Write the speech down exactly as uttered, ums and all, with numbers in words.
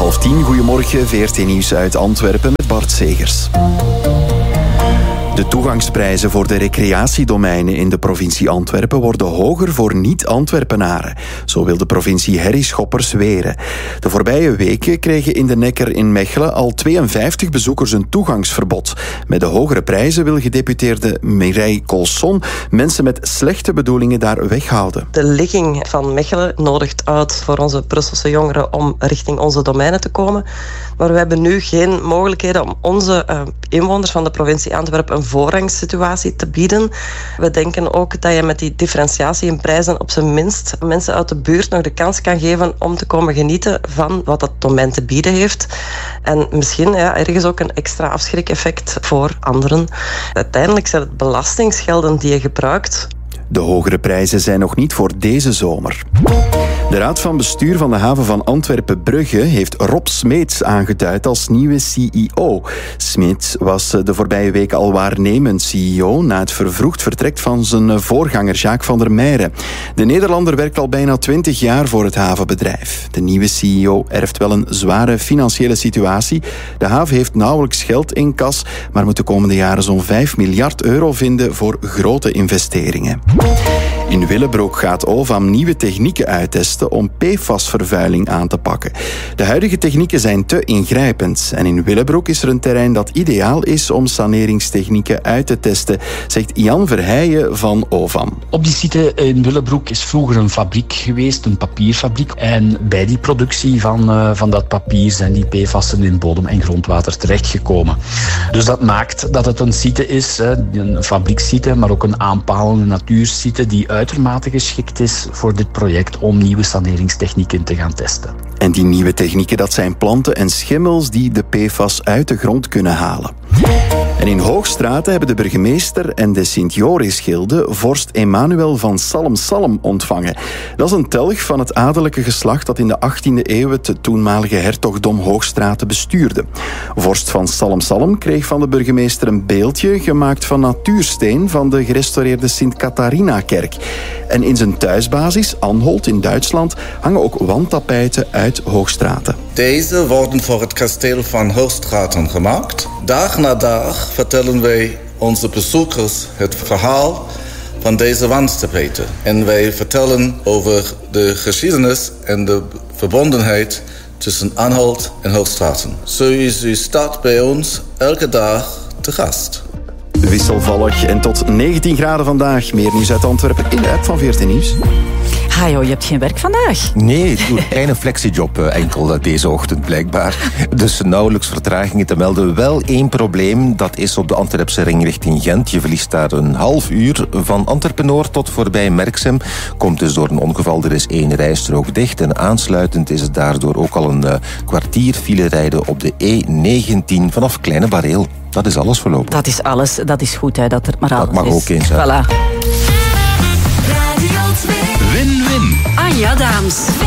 Half tien, goedemorgen, V R T Nieuws uit Antwerpen met Bart Segers. De toegangsprijzen voor de recreatiedomeinen in de provincie Antwerpen worden hoger voor niet-Antwerpenaren. Zo wil de provincie Herrie Schoppers weren. De voorbije weken kregen in de Nekker in Mechelen al tweeënvijftig bezoekers een toegangsverbod. Met de hogere prijzen wil gedeputeerde Mireille Colson mensen met slechte bedoelingen daar weghouden. De ligging van Mechelen nodigt uit voor onze Brusselse jongeren om richting onze domeinen te komen. Maar we hebben nu geen mogelijkheden om onze uh, inwoners van de provincie Antwerpen een voorrangssituatie te bieden. We denken ook dat je met die differentiatie in prijzen op zijn minst mensen uit de buurt nog de kans kan geven om te komen genieten van wat dat domein te bieden heeft. En misschien ja, ergens ook een extra afschrik-effect voor anderen. Uiteindelijk zijn het belastingsgelden die je gebruikt. De hogere prijzen zijn nog niet voor deze zomer. De Raad van Bestuur van de haven van Antwerpen-Brugge heeft Rob Smeets aangeduid als nieuwe C E O. Smeets was de voorbije week al waarnemend C E O na het vervroegd vertrek van zijn voorganger Jacques van der Meijeren. De Nederlander werkt al bijna twintig jaar voor het havenbedrijf. De nieuwe C E O erft wel een zware financiële situatie. De haven heeft nauwelijks geld in kas, maar moet de komende jaren zo'n vijf miljard euro vinden voor grote investeringen. In Willebroek gaat OVAM nieuwe technieken uittesten om P F A S-vervuiling aan te pakken. De huidige technieken zijn te ingrijpend. En in Willebroek is er een terrein dat ideaal is om saneringstechnieken uit te testen, zegt Jan Verheijen van OVAM. Op die site in Willebroek is vroeger een fabriek geweest, een papierfabriek. En bij die productie van, uh, van dat papier zijn die P F A S'en in bodem en grondwater terechtgekomen. Dus dat maakt dat het een site is, hè, een fabriekssite, maar ook een aanpalende natuursite die uitermate geschikt is voor dit project om nieuwe saneringstechnieken te gaan testen. En die nieuwe technieken, dat zijn planten en schimmels die de P F A S uit de grond kunnen halen. En in Hoogstraten hebben de burgemeester en de Sint-Joris-gilde vorst Emmanuel van Salm-Salm ontvangen. Dat is een telg van het adellijke geslacht dat in de achttiende eeuw het toenmalige hertogdom Hoogstraten bestuurde. Vorst van Salm-Salm kreeg van de burgemeester een beeldje gemaakt van natuursteen van de gerestaureerde Sint-Catharina-kerk. En in zijn thuisbasis, Anholt in Duitsland, hangen ook wandtapijten uit Hoogstraten. Deze worden voor het kasteel van Hoogstraten gemaakt. Dag na dag vertellen wij onze bezoekers het verhaal van deze wandtapijten. En wij vertellen over de geschiedenis en de verbondenheid tussen Anholt en Hoogstraten. Zo is uw stad bij ons elke dag te gast. Wisselvallig en tot negentien graden vandaag. Meer nieuws uit Antwerpen in de app van V R T Nieuws. Ha joh, je hebt geen werk vandaag. Nee, ik doe een kleine flexiejob enkel deze ochtend blijkbaar. Dus nauwelijks vertragingen te melden. Wel één probleem, dat is op de Antwerpse ring richting Gent. Je verliest daar een half uur van Antwerpen-Noord tot voorbij Merksem. Komt dus door een ongeval, er is één rijstrook dicht. En aansluitend is het daardoor ook al een uh, kwartier file rijden op de E negentien vanaf Kleine Bareel. Dat is alles voorlopig. Dat is alles, dat is goed hè, dat er maar alles is. Dat mag ook eens zijn. Voilà. Win-win. Anja Daams.